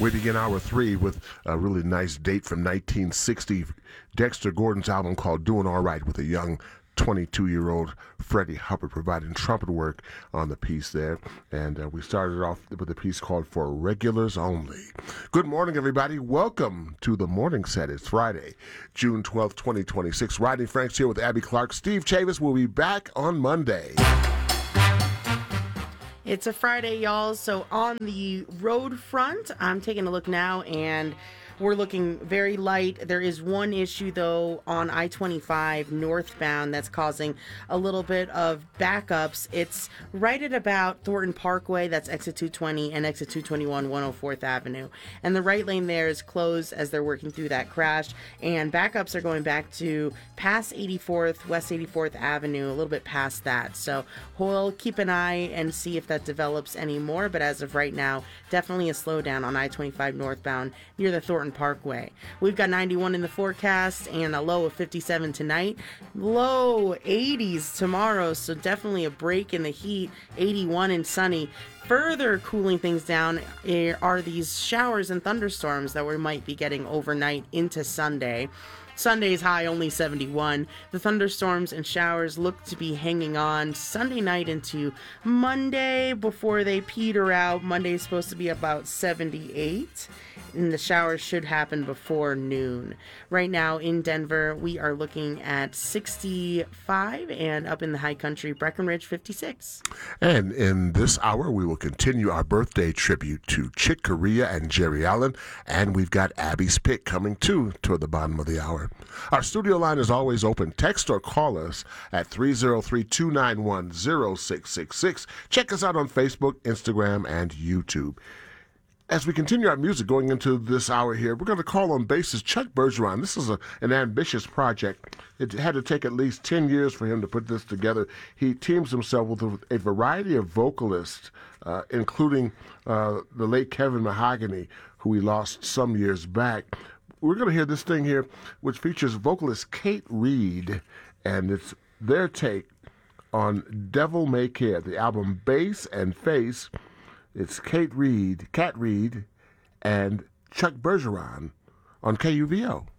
We begin hour three with a really nice date from 1960, Dexter Gordon's album called Doing All Right, with a young 22-year-old Freddie Hubbard providing trumpet work on the piece there. And we started off with a piece called For Regulars Only. Good morning, everybody. Welcome to the morning set. It's Friday, June 12th, 2026. Rodney Franks here with Abby Clark. Steve Chavis will be back on Monday. It's a Friday, y'all. So on the road front, I'm taking a look now, and we're looking very light. There is one issue, though, on I-25 northbound that's causing a little bit of backups. It's right at about Thornton Parkway, that's exit 220, and exit 221, 104th Avenue. And the right lane there is closed as they're working through that crash. And backups are going back to past 84th, West 84th Avenue, a little bit past that. So we'll keep an eye and see if that develops anymore. But as of right now, definitely a slowdown on I-25 northbound near the Thornton Parkway. We've got 91 in the forecast and a low of 57 tonight. Low 80s tomorrow, so definitely a break in the heat. 81 and sunny. Further cooling things down are these showers and thunderstorms that we might be getting overnight into Sunday. Sunday's high only 71. The thunderstorms and showers look to be hanging on Sunday night into Monday before they peter out. Monday is supposed to be about 78, and the showers should happen before noon. Right now in Denver, we are looking at 65, and up in the high country, Breckenridge, 56. And in this hour, we will continue our birthday tribute to Chick Corea and Jerry Allen, and we've got Abby's pick coming toward the bottom of the hour. Our studio line is always open. Text or call us at 303-291-0666. Check us out on Facebook, Instagram, and YouTube. As we continue our music going into this hour here, we're going to call on bassist Chuck Bergeron. This is an ambitious project. It had to take at least 10 years for him to put this together. He teams himself with a variety of vocalists, including the late Kevin Mahogany, who we lost some years back. We're going to hear this thing here, which features vocalist Kate Reed, and it's their take on Devil May Care, the album Bass and Face. It's Kat Reed, and Chuck Bergeron on KUVO.